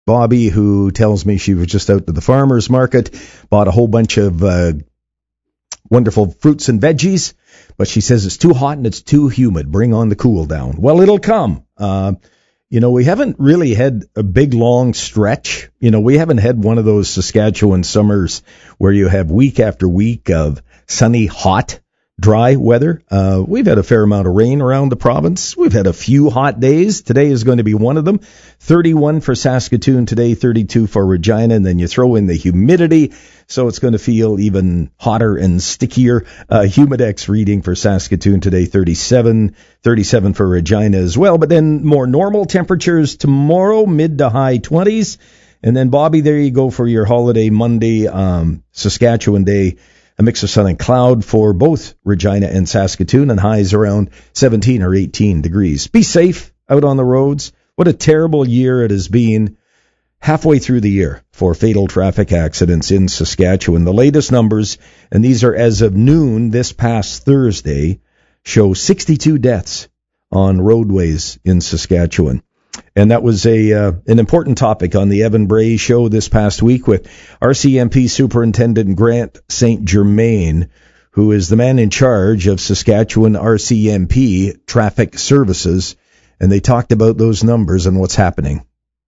Bobby, who tells me she was just out to the farmer's market, bought a whole bunch of wonderful fruits and veggies, but she says it's too hot and it's too humid. Bring on the cool down. Well, it'll come. We haven't really had a big, long stretch. We haven't had one of those Saskatchewan summers where you have week after week of sunny, hot, dry weather. We've had a fair amount of rain around the province. We've had a few hot days. Today is going to be one of them. 31 for Saskatoon today, 32 for Regina, and then you throw in the humidity, so it's going to feel even hotter and stickier. Humidex reading for Saskatoon today, 37 for Regina as well, but then more normal temperatures tomorrow, mid to high 20s. And then, Bobby, there you go for your holiday Monday, Saskatchewan day. A mix of sun and cloud for both Regina and Saskatoon, and highs around 17 or 18 degrees. Be safe out on the roads. What a terrible year it has been halfway through the year for fatal traffic accidents in Saskatchewan. The latest numbers, and these are as of noon this past Thursday, show 62 deaths on roadways in Saskatchewan. And that was an important topic on the Evan Bray Show this past week with RCMP Superintendent Grant St. Germain, who is the man in charge of Saskatchewan RCMP Traffic Services. And they talked about those numbers and what's happening.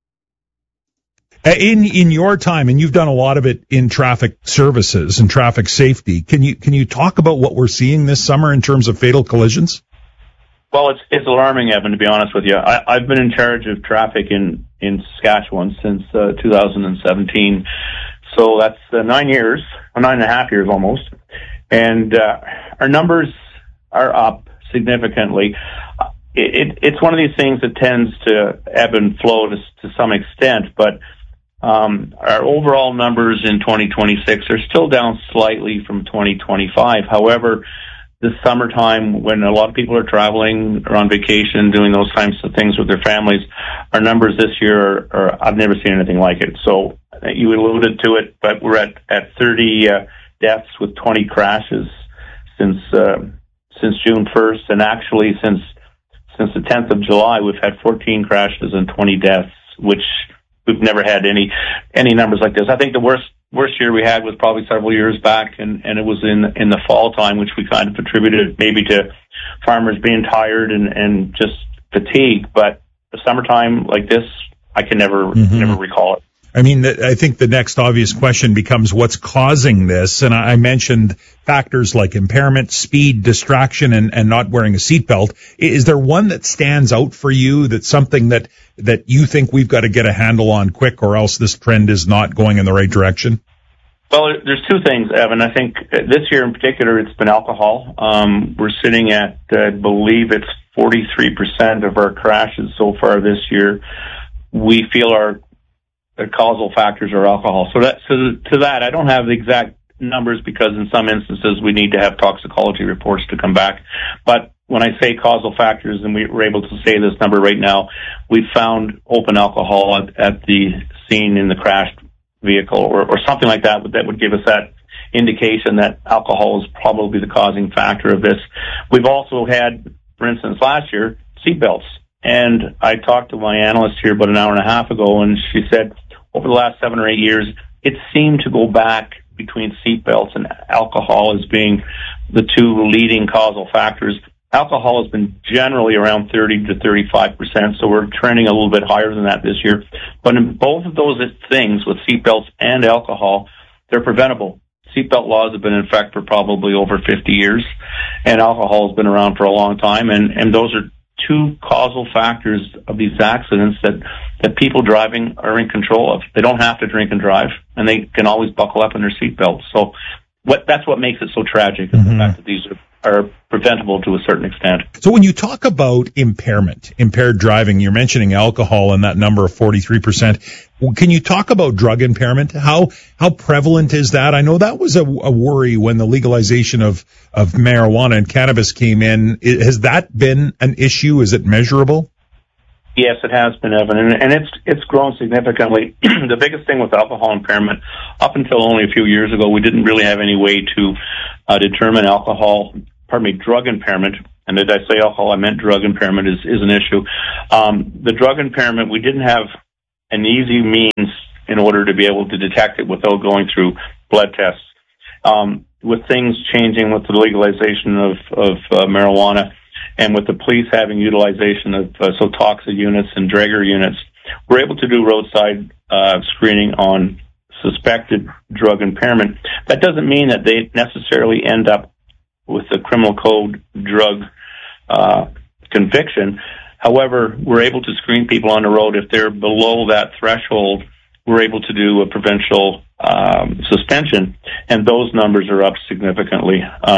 In your time, and you've done a lot of it in traffic services and traffic safety, can you talk about what we're seeing this summer in terms of fatal collisions? Well, it's alarming, Evan, to be honest with you. I've been in charge of traffic in Saskatchewan since 2017. So that's 9 years, or 9.5 years almost. And our numbers are up significantly. It's one of these things that tends to ebb and flow to some extent, but our overall numbers in 2026 are still down slightly from 2025. However, this summertime, when a lot of people are traveling or on vacation, doing those types of things with their families, our numbers this year are I've never seen anything like it. So you alluded to it, but we're at 30 deaths with 20 crashes since June 1st, and actually since the 10th of July, we've had 14 crashes and 20 deaths, which we've never had any numbers like this. I think the worst year we had was probably several years back, and it was in the fall time, which we kind of attributed maybe to farmers being tired and just fatigue. But the summertime like this, I can never recall it. I mean, I think the next obvious question becomes what's causing this. And I mentioned factors like impairment, speed, distraction, and not wearing a seatbelt. Is there one that stands out for you, that's something that you think we've got to get a handle on quick, or else this trend is not going in the right direction? Well, there's two things, Evan. I think this year in particular, it's been alcohol. We're sitting at, I believe it's 43% of our crashes so far this year. We feel our causal factors are alcohol. So to that, I don't have the exact numbers because in some instances we need to have toxicology reports to come back. But when I say causal factors, and we're able to say this number right now, we found open alcohol at the scene in the crashed vehicle or something like that would give us that indication that alcohol is probably the causing factor of this. We've also had, for instance, last year, seatbelts. And I talked to my analyst here about an hour and a half ago, and she said over the last 7 or 8 years, it seemed to go back between seatbelts and alcohol as being the two leading causal factors. Alcohol has been generally around 30 to 35%, so we're trending a little bit higher than that this year. But in both of those things, with seatbelts and alcohol, they're preventable. Seatbelt laws have been in effect for probably over 50 years, and alcohol has been around for a long time, and those are two causal factors of these accidents that people driving are in control of. They don't have to drink and drive, and they can always buckle up in their seatbelts. So that's what makes it so tragic, is the fact that these are preventable to a certain extent. So when you talk about impaired driving, you're mentioning alcohol and that number of 43%. Can you talk about drug impairment? How prevalent is that? I know that was a worry when the legalization of marijuana and cannabis came in. Has that been an issue? Is it measurable? Yes, it has been, Evan, and it's grown significantly. The biggest thing with alcohol impairment, up until only a few years ago, we didn't really have any way to determine drug impairment. And did I say alcohol? I meant drug impairment is an issue. The drug impairment, we didn't have an easy means in order to be able to detect it without going through blood tests. With things changing with the legalization of marijuana, and with the police having utilization of SOTOXA units and Draeger units, we're able to do roadside screening on suspected drug impairment. That doesn't mean that they necessarily end up with a criminal code drug conviction. However, we're able to screen people on the road. If they're below that threshold, we're able to do a provincial suspension, and those numbers are up significantly.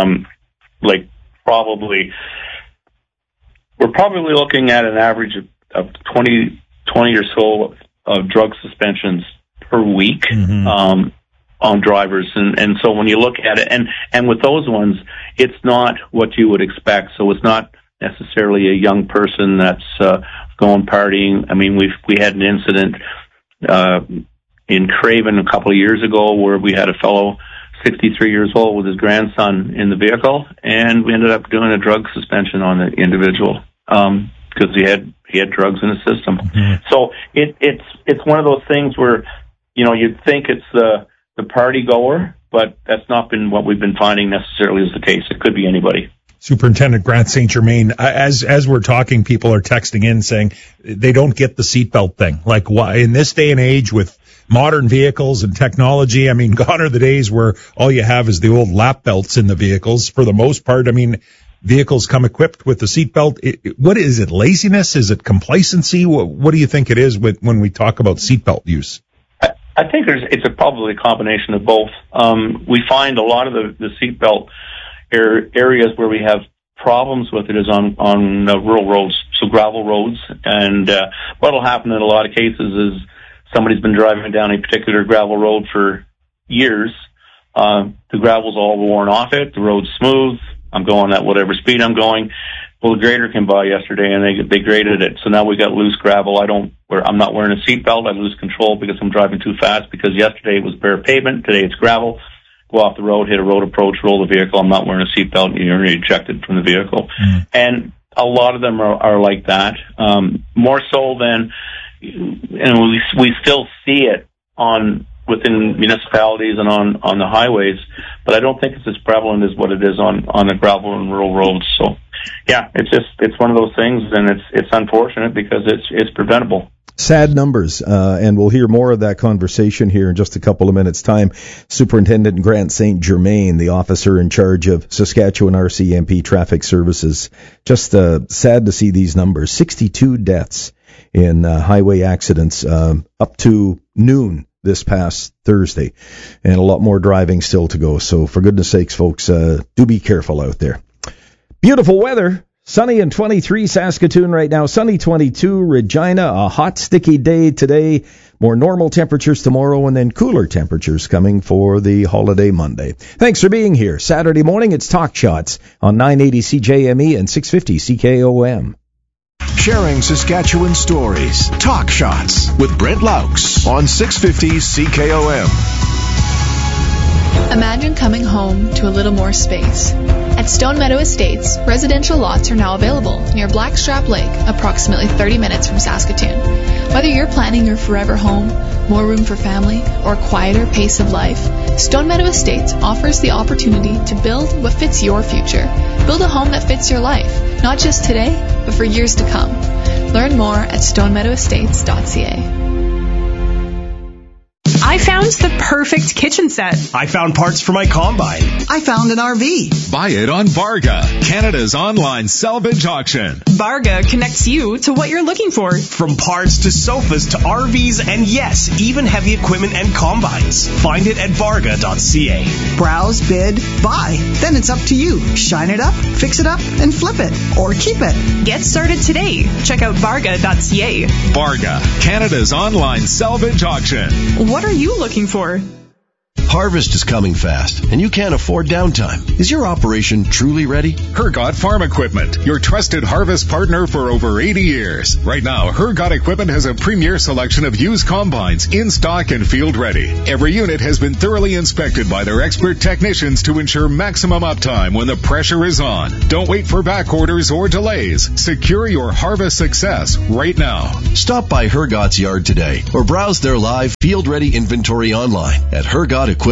We're probably looking at an average of 20 or so of drug suspensions per week on drivers. And so when you look at it, and with those ones, it's not what you would expect. So it's not necessarily a young person that's going partying. I mean, we had an incident in Craven a couple of years ago where we had a fellow 63 years old with his grandson in the vehicle, and we ended up doing a drug suspension on the individual because he had drugs in his system. So it's one of those things where, you know, you'd think it's the party goer, but that's not been what we've been finding necessarily is the case. It could be anybody. Superintendent Grant St. Germain, as we're talking, people are texting in saying they don't get the seatbelt thing. Like, why in this day and age with modern vehicles and technology? I mean, gone are the days where all you have is the old lap belts in the vehicles. For the most part, I mean, vehicles come equipped with the seatbelt. What is it? Laziness? Is it complacency? What do you think it is when we talk about seatbelt use? I think it's probably a combination of both. We find a lot of the seatbelt areas where we have problems with it is on rural roads, so gravel roads. And what will happen in a lot of cases is somebody's been driving down a particular gravel road for years. The gravel's all worn off it. The road's smooth. I'm going at whatever speed I'm going. Well, the grader came by yesterday and they graded it. So now we got loose gravel. I'm not wearing a seatbelt. I lose control because I'm driving too fast, because yesterday it was bare pavement. Today it's gravel. Go off the road, hit a road approach, roll the vehicle. I'm not wearing a seatbelt, and you're ejected from the vehicle. And a lot of them are like that. More so than, and we still see it within municipalities and on the highways, but I don't think it's as prevalent as what it is on the gravel and rural roads. So, yeah, it's one of those things, and it's unfortunate because it's preventable. Sad numbers, and we'll hear more of that conversation here in just a couple of minutes' time. Superintendent Grant St. Germain, the officer in charge of Saskatchewan RCMP Traffic Services. Just sad to see these numbers. 62 deaths in highway accidents up to noon this past Thursday, and a lot more driving still to go. So for goodness sakes, folks, do be careful out there. Beautiful weather. Sunny and 23 Saskatoon right now. Sunny 22 Regina. A hot, sticky day today. More normal temperatures tomorrow, and then cooler temperatures coming for the holiday Monday. Thanks for being here. Saturday morning, it's Talk Shots on 980 CJME and 650 CKOM. Sharing Saskatchewan stories. Talk Shots with Brent Laux on 650 CKOM. Imagine coming home to a little more space. At Stone Meadow Estates, residential lots are now available near Blackstrap Lake, approximately 30 minutes from Saskatoon. Whether you're planning your forever home, more room for family, or a quieter pace of life, Stone Meadow Estates offers the opportunity to build what fits your future. Build a home that fits your life, not just today, but for years to come. Learn more at stonemeadowestates.ca. I found the perfect kitchen set. I found parts for my combine. I found an RV. Buy it on Varga, Canada's online salvage auction. Varga connects you to what you're looking for. From parts to sofas to RVs and yes, even heavy equipment and combines. Find it at varga.ca. Browse, bid, buy. Then it's up to you. Shine it up, fix it up, and flip it. Or keep it. Get started today. Check out varga.ca. Varga, Canada's online salvage auction. What are you looking for? Harvest is coming fast, and you can't afford downtime. Is your operation truly ready? Hergot Farm Equipment, your trusted harvest partner for over 80 years. Right now, Hergot Equipment has a premier selection of used combines in stock and field ready. Every unit has been thoroughly inspected by their expert technicians to ensure maximum uptime when the pressure is on. Don't wait for back orders or delays. Secure your harvest success right now. Stop by Hergot's yard today or browse their live field-ready inventory online at hergotequipment.com.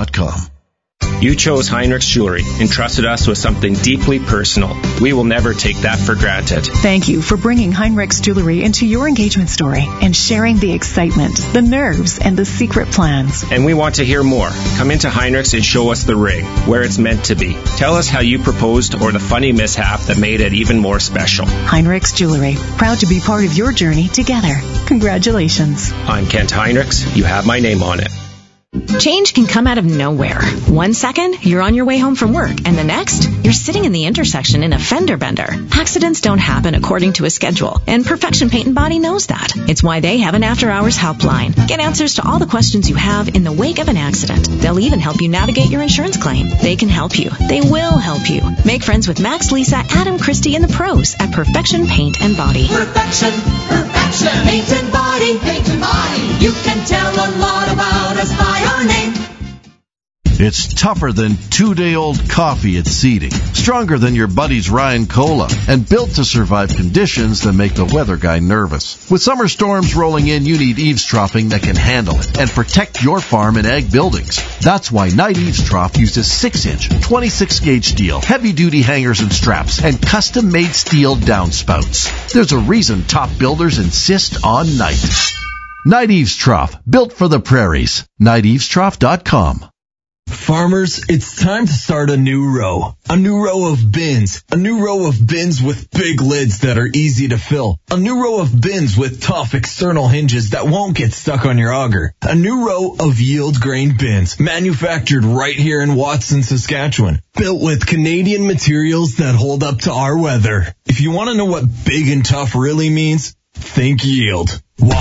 You chose Heinrichs Jewelry and trusted us with something deeply personal. We will never take that for granted. Thank you for bringing Heinrichs Jewelry into your engagement story and sharing the excitement, the nerves, and the secret plans. And we want to hear more. Come into Heinrichs and show us the ring, where it's meant to be. Tell us how you proposed or the funny mishap that made it even more special. Heinrichs Jewelry, proud to be part of your journey together. Congratulations. I'm Kent Heinrichs. You have my name on it. Change can come out of nowhere. 1 second, you're on your way home from work, and the next, you're sitting in the intersection in a fender bender. Accidents don't happen according to a schedule, and Perfection Paint and Body knows that. It's why they have an after-hours helpline. Get answers to all the questions you have in the wake of an accident. They'll even help you navigate your insurance claim. They can help you. They will help you. Make friends with Max, Lisa, Adam, Christy, and the pros at Perfection Paint and Body. Perfection Paint and Body. You can tell a lot about us by our name. It's tougher than 2-day-old coffee at seeding, stronger than your buddy's Ryan Cola, and built to survive conditions that make the weather guy nervous. With summer storms rolling in, you need eavesdropping that can handle it and protect your farm and ag buildings. That's why Night Eavesdrop uses 6-inch, 26-gauge steel, heavy-duty hangers and straps, and custom-made steel downspouts. There's a reason top builders insist on Night. Night Eavesdrop, built for the prairies. NightEavesdrop.com. Farmers, it's time to start a new row. A new row of bins. A new row of bins with big lids that are easy to fill. A new row of bins with tough external hinges that won't get stuck on your auger. A new row of yield grain bins, manufactured right here in Watson, Saskatchewan. Built with Canadian materials that hold up to our weather. If you want to know what big and tough really means, think yield.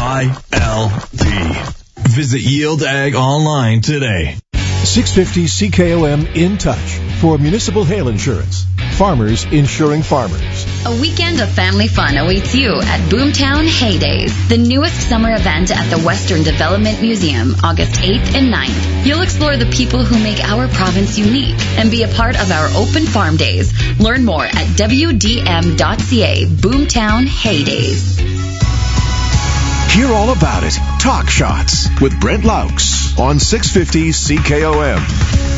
YLD. Visit Yield Ag online today. 650 CKOM In Touch for municipal hail insurance. Farmers insuring farmers. A weekend of family fun awaits you at Boomtown Haydays, the newest summer event at the Western Development Museum, August 8th and 9th. You'll explore the people who make our province unique and be a part of our open farm days. Learn more at WDM.ca. Boomtown Haydays. Hear all about it. Talk Shots with Brent Laux on 650 CKOM.